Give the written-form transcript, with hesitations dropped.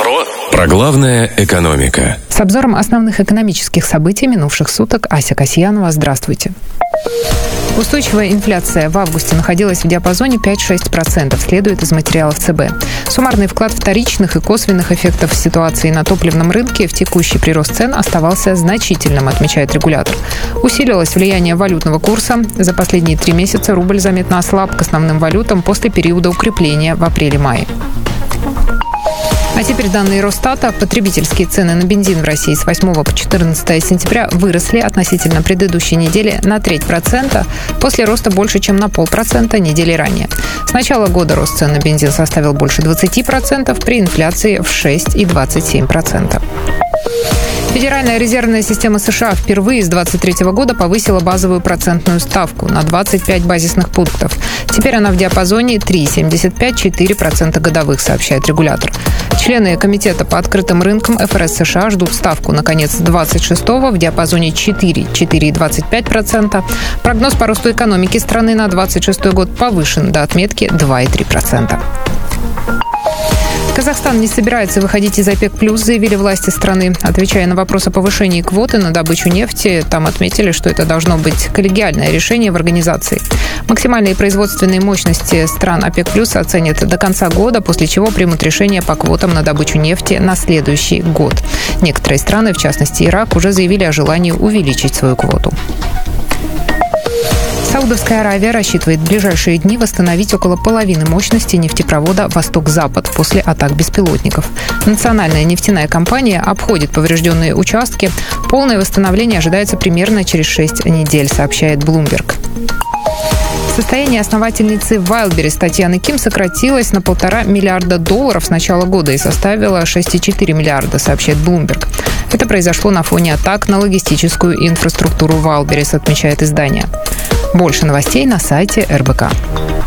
Про главное экономика. С обзором основных экономических событий минувших суток Ася Касьянова. Здравствуйте. Устойчивая инфляция в августе находилась в диапазоне 5-6%, следует из материалов ЦБ. Суммарный вклад вторичных и косвенных эффектов ситуации на топливном рынке в текущий прирост цен оставался значительным, отмечает регулятор. Усилилось влияние валютного курса. За последние 3 месяца рубль заметно ослаб к основным валютам после периода укрепления в апреле-мае. А теперь данные Росстата. Потребительские цены на бензин в России с 8 по 14 сентября выросли относительно предыдущей недели на 0,3%, после роста больше, чем на 0,5% недели ранее. С начала года рост цен на бензин составил больше 20%, при инфляции в 6,27%. Федеральная резервная система США впервые с 2023 года повысила базовую процентную ставку на 25 базисных пунктов. Теперь она в диапазоне 3,75-4% годовых, сообщает регулятор. Члены комитета по открытым рынкам ФРС США ждут ставку на конец 26-го в диапазоне 4,25%. Прогноз по росту экономики страны на 26 год повышен до отметки 2,3%. Казахстан не собирается выходить из ОПЕК+, заявили власти страны. Отвечая на вопрос о повышении квоты на добычу нефти, там отметили, что это должно быть коллегиальное решение в организации. Максимальные производственные мощности стран ОПЕК+ оценят до конца года, после чего примут решение по квотам на добычу нефти на следующий год. Некоторые страны, в частности Ирак, уже заявили о желании увеличить свою квоту. Саудовская Аравия рассчитывает в ближайшие дни восстановить около половины мощности нефтепровода «Восток-Запад» после атак беспилотников. Национальная нефтяная компания обходит поврежденные участки. Полное восстановление ожидается примерно через 6 недель, сообщает Bloomberg. Состояние основательницы Wildberries Татьяны Ким сократилось на $1,5 миллиарда с начала года и составило 6,4 миллиарда, сообщает Bloomberg. Это произошло на фоне атак на логистическую инфраструктуру Wildberries, отмечает издание. Больше новостей на сайте РБК.